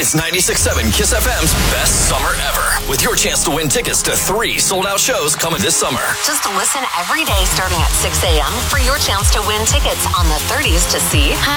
It's 96.7 Kiss FM's best summer ever, with your chance to win tickets to 3 sold-out shows coming this summer. Just listen every day starting at 6 a.m. for your chance to win tickets on the 30s to see